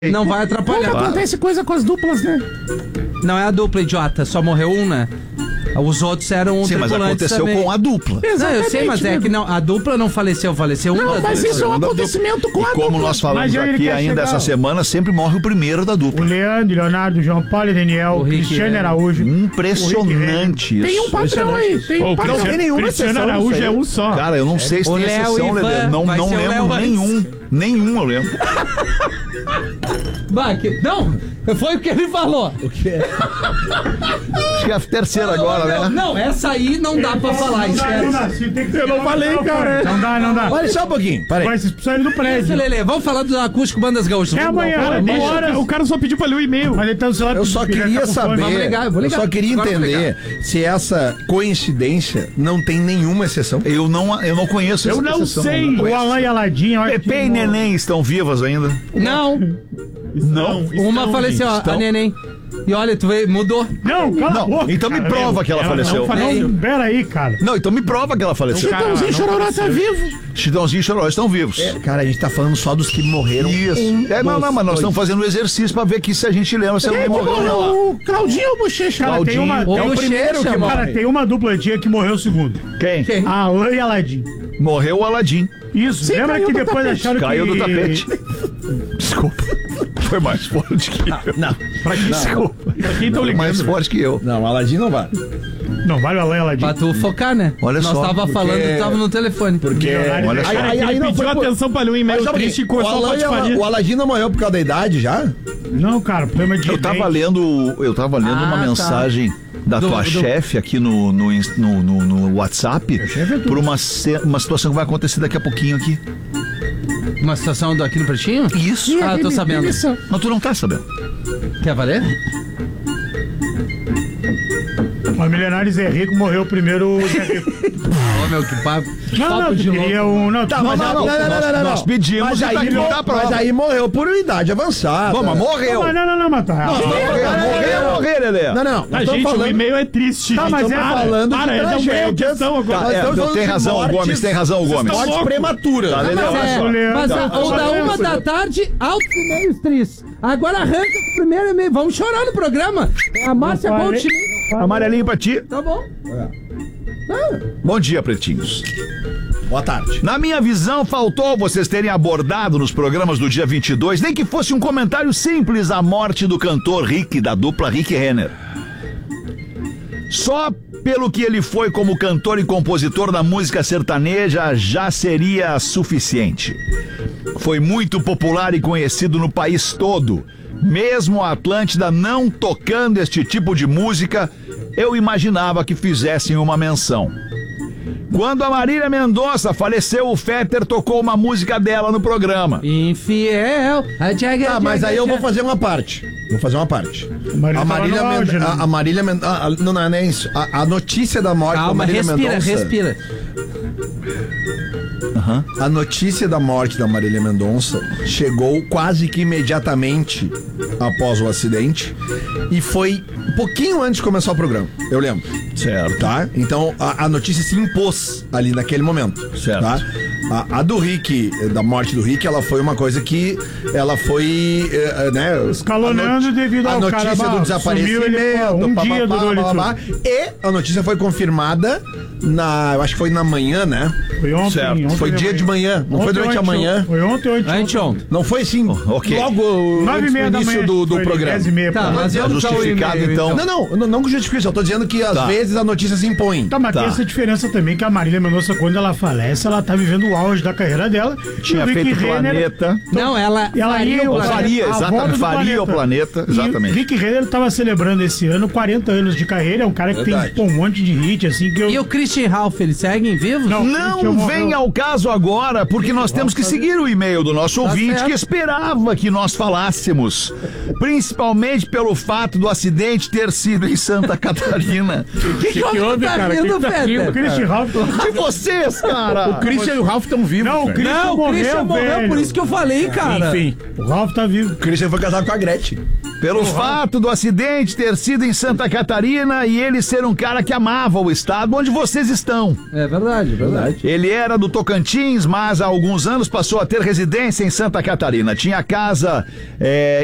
Não vai atrapalhar. Como acontece coisa com as duplas, né? Não é a dupla, idiota. Só morreu um, né? Os outros eram Sim, mas aconteceu também. com a dupla. Não, eu sei, mas é que não, a dupla não faleceu um. Não, mas isso é um acontecimento com a dupla. Como nós falamos aqui ainda essa semana, sempre morre o primeiro da O dupla. Leandro, Leonardo, João Paulo e Daniel, O Rick, Cristiano é. Araújo. Impressionante isso. Tem um padrão aí. Tem um padrão. Não tem nenhuma Cristiano exceção Araújo nisso é aí. um só. Cara, eu não sei se O tem Léo exceção, Ivan Lelê. Não vai ser o lembro Léo nenhum. Nenhum eu lembro. Bah, não, foi o que ele falou. Acho que é a terceira agora, né? Não, essa aí não dá pra falar. Eu não falei, cara. Não dá. Olha só um pouquinho, peraí. Vai se expulsar ele do prédio. Lelê, vamos falar do acústico Bandas Gaúchas. É amanhã, Cara, deixa bora. O cara só pediu pra ler o e-mail. Mas ele tá no celular. Eu só queria saber, Vamos ligar, eu vou ligar. eu só queria Agora eu vou entender se essa coincidência não tem nenhuma exceção. Eu não conheço Eu essa não exceção. sei. O Alan e a Ladinha, eu acho Pepe que e Neném estão vivas ainda? Não, Não. uma faleceu, a Neném. E olha, tu veio, mudou. Não, cala a Não, boca, então me cara, prova meu. que ela faleceu. Não, pera aí, cara. Não, então me prova que ela faleceu. Chitãozinho Chororó tá vivo. Chitãozinho e Chororó estão vivos. Cara, a gente tá falando só dos que morreram. Isso. Não, mas nós estamos fazendo um exercício pra ver aqui se a gente lembra se alguém morreu ou não. O Claudinho Bochecha. Cara, tem uma. Claudinho. É o Ô, primeiro Bochecha, que mano. Cara, tem uma dupla antiga que morreu o segundo. Quem? A Alan e a Ladinha. Morreu o Aladim. Isso, Sim, lembra caiu que do depois tapete. acharam Caiu que... do tapete. Desculpa. Foi mais forte que eu. Não, Pra quem, Desculpa. pra quem tão Foi mais ligando? forte que eu. não, Aladim não vai. Não, vale o Alan e a Ladinha. Pra tu focar, né? Olha Nós só, tava porque- falando, tu tava no telefone. Porque. Olha só. Aí não pediu foi por- atenção pra ler um e-mail Mas sabe triste e o começou a patifaria. o Aladim não morreu por causa da idade já? Não, cara, problema de Eu tava dente. lendo uma tá. mensagem da tua chefe aqui no WhatsApp por uma situação que vai acontecer daqui a pouquinho aqui. Uma situação aqui no Pretinho? Isso. Ah, eu tô sabendo. Mas tu não tá sabendo. Quer valer? O Milionário Zé Rico morreu primeiro. O Zé Rico. Ó, meu, que papo. Não, papo tu de queria louco. um. Não, Tá, mas Nós pedimos mas e tá aí, aqui, tá pronto. mas aí morreu por idade avançada. Bom, mas morreu. Não, mas tá. Morreu, Lelê. Não, A nós gente, estamos falando. o e-mail é triste. Tá, mas estamos falando de tragédias. agora. Nós estamos falando Tem de razão, mortes- Gomes, tem razão, Gomes. Mortes louco. prematuras. Tá, Lelê, olha só. Mas Tá, ou da 1 da tarde, altos e-mails tristes. Agora arranca com o primeiro e-mail. Vamos chorar no programa. A Márcia Não falei. Gold. Amarelinho pra ti. Tá bom. Bom dia, pretinhos. Boa tarde. Na minha visão, faltou vocês terem abordado nos programas do dia 22, nem que fosse um comentário simples a morte do cantor Rick, da dupla Rick Renner. Só pelo que ele foi como cantor e compositor da música sertaneja já seria suficiente. Foi muito popular e conhecido no país todo. Mesmo a Atlântida não tocando este tipo de música, eu imaginava que fizessem uma menção. Quando a Marília Mendonça faleceu, o Fetter tocou uma música dela no programa. Infiel. Tá, mas aí eu vou fazer uma parte. Vou fazer uma parte. A Marília Mendonça. A Marília Mendonça. Não é isso. A notícia da morte da Calma, Marília respira, Mendonça. respira. A notícia da morte da Marília Mendonça chegou quase que imediatamente após o acidente e foi um pouquinho antes de começar o programa, eu lembro. Certo. Tá? Então a notícia se impôs ali naquele momento. Certo. Tá? A do Rick, da morte do Rick, ela foi uma coisa que ela foi, né? Escalonando devido ao a notícia cara, do sumiu, desaparecimento. ele, dia durou ele tudo. E a notícia foi confirmada eu acho que foi na manhã, né? Foi ontem. Certo. ontem Foi dia de manhã, não foi durante a manhã. Foi ontem. Anteontem. Não foi assim, ok. logo 9h30 no da início manhã. do Foi programa. 10h30. Tá, mas eu justificado, então. Não justifica, eu tô dizendo que às vezes a notícia se impõe. Tá, mas tem essa diferença também que a Marília Mendonça, quando ela falece, ela tá vivendo o auge da carreira dela. Tinha E o Rick feito Renner- Planeta. Não, ela ia o ao planeta. Faria, a exatamente. volta do Faria o planeta, exatamente. E Rick Renner tava celebrando esse ano 40 anos de carreira. É um cara que Verdade. tem um monte de hit, assim, que eu... E o Christian Ralph, eles seguem vivos? Não vem ao caso agora, porque nós temos que seguir o e-mail do nosso ouvinte certo. que esperava que nós falássemos. Principalmente pelo fato do acidente ter sido em Santa Catarina. Que houve, tá cara? rindo, Que tá Fetter? rindo? O Christian Ralph... De vocês, cara! O Christian e o Ralph Ralph estão vivos. Não, o velho. Christian Não, o Christian morreu, velho. por isso que eu falei, cara. Enfim. O Ralph tá vivo. O Christian foi casado com a Gretchen. Pelo fato do acidente ter sido em Santa Catarina e ele ser um cara que amava o estado onde vocês estão. É verdade, verdade. Ele era do Tocantins, mas há alguns anos passou a ter residência em Santa Catarina. Tinha casa